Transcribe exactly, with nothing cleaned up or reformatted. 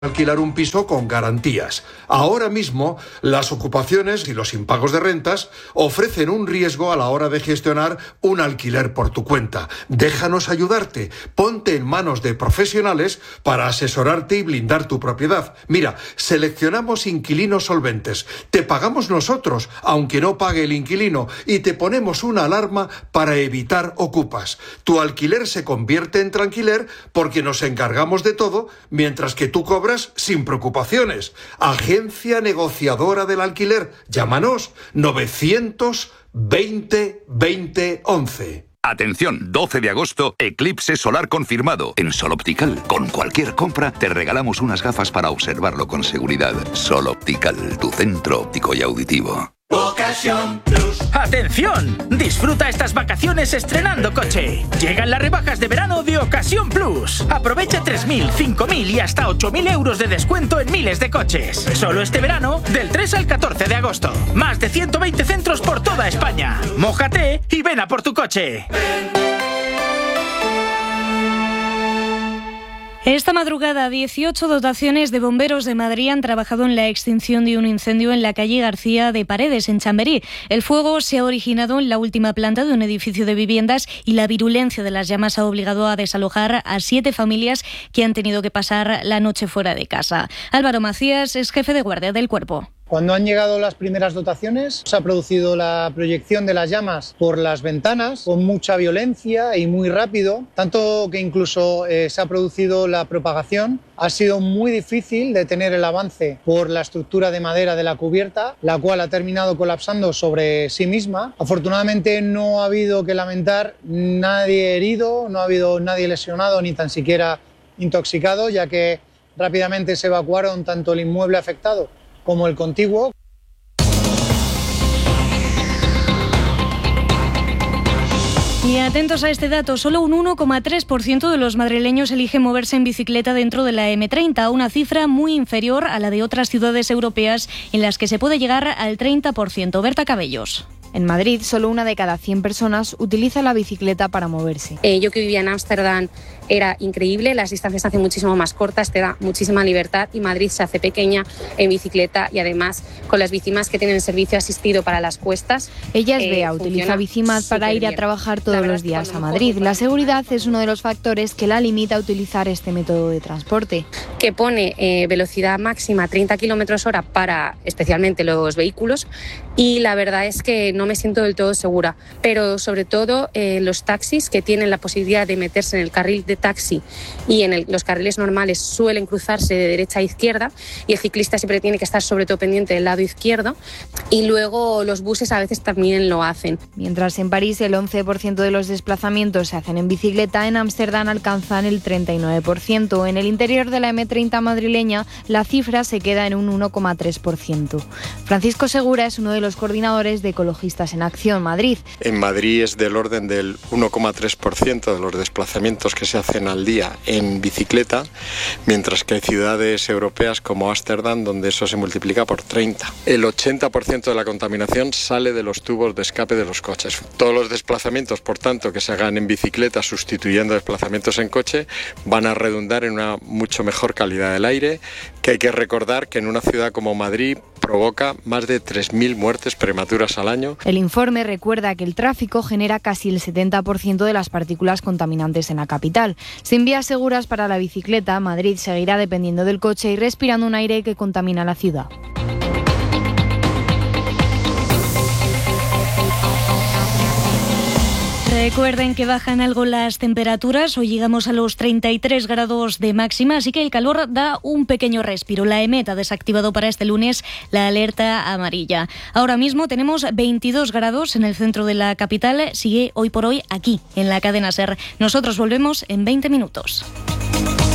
Alquilar un piso con garantías. Ahora mismo, las ocupaciones y los impagos de rentas ofrecen un riesgo a la hora de gestionar un alquiler por tu cuenta. Déjanos ayudarte. Ponte en manos de profesionales para asesorarte y blindar tu propiedad. Mira, seleccionamos inquilinos solventes. Te pagamos nosotros, aunque no pague el inquilino, y te ponemos una alarma para evitar ocupas. Tu alquiler se convierte en tranquiler porque nos encargamos de todo, mientras que tú cobras sin preocupaciones. Agencia negociadora del alquiler. Llámanos novecientos veinte veinte once. Atención, doce de agosto, eclipse solar confirmado en Sol Optical. Con cualquier compra te regalamos unas gafas para observarlo con seguridad. Sol Optical, tu centro óptico y auditivo. Ocasión Plus. ¡Atención! Disfruta estas vacaciones estrenando coche. Llegan las rebajas de verano de Ocasión Plus. Aprovecha tres mil, cinco mil y hasta ocho mil euros de descuento en miles de coches. Solo este verano, del tres al catorce de agosto. Más de ciento veinte centros por toda España. Mójate y ven a por tu coche. Esta madrugada, dieciocho dotaciones de bomberos de Madrid han trabajado en la extinción de un incendio en la calle García de Paredes, en Chamberí. El fuego se ha originado en la última planta de un edificio de viviendas y la virulencia de las llamas ha obligado a desalojar a siete familias que han tenido que pasar la noche fuera de casa. Álvaro Macías es jefe de guardia del cuerpo. Cuando han llegado las primeras dotaciones, se ha producido la proyección de las llamas por las ventanas con mucha violencia y muy rápido, tanto que incluso eh, se ha producido la propagación. Ha sido muy difícil detener el avance por la estructura de madera de la cubierta, la cual ha terminado colapsando sobre sí misma. Afortunadamente no ha habido que lamentar nadie herido, no ha habido nadie lesionado ni tan siquiera intoxicado, ya que rápidamente se evacuaron tanto el inmueble afectado como el contiguo. Y atentos a este dato, solo un uno coma tres por ciento de los madrileños eligen moverse en bicicleta dentro de la eme treinta, una cifra muy inferior a la de otras ciudades europeas en las que se puede llegar al treinta por ciento. Berta Cabellos. En Madrid, solo una de cada cien personas utiliza la bicicleta para moverse. Eh, yo que vivía en Ámsterdam era increíble, las distancias se hacen muchísimo más cortas, te da muchísima libertad y Madrid se hace pequeña en bicicleta y además con las bicimas que tienen servicio asistido para las cuestas. Ella es Bea, eh, utiliza bicimas para ir a trabajar todos los días a Madrid. La seguridad es uno de los factores que la limita a utilizar este método de transporte. Que pone eh, velocidad máxima treinta kilómetros hora para especialmente los vehículos y la verdad es que no me siento del todo segura, pero sobre todo eh, los taxis que tienen la posibilidad de meterse en el carril de taxi y en el, los carriles normales suelen cruzarse de derecha a izquierda y el ciclista siempre tiene que estar sobre todo pendiente del lado izquierdo y luego los buses a veces también lo hacen. Mientras en París el once por ciento de los desplazamientos se hacen en bicicleta, en Ámsterdam alcanzan el treinta y nueve por ciento. En el interior de la eme treinta madrileña la cifra se queda en un uno coma tres por ciento. Francisco Segura es uno de los coordinadores de Ecologistas en Acción Madrid. En Madrid es del orden del uno coma tres por ciento de los desplazamientos que se hacen al día en bicicleta, mientras que hay ciudades europeas como Ámsterdam donde eso se multiplica por treinta. El ochenta por ciento de la contaminación sale de los tubos de escape de los coches. Todos los desplazamientos, por tanto, que se hagan en bicicleta sustituyendo desplazamientos en coche van a redundar en una mucho mejor calidad del aire, que hay que recordar que en una ciudad como Madrid provoca más de tres mil muertes prematuras al año. El informe recuerda que el tráfico genera casi el setenta por ciento de las partículas contaminantes en la capital. Sin vías seguras para la bicicleta, Madrid seguirá dependiendo del coche y respirando un aire que contamina la ciudad. Recuerden que bajan algo las temperaturas, hoy llegamos a los treinta y tres grados de máxima, así que el calor da un pequeño respiro. La EMET ha desactivado para este lunes la alerta amarilla. Ahora mismo tenemos veintidós grados en el centro de la capital, sigue hoy por hoy aquí, en la cadena SER. Nosotros volvemos en veinte minutos.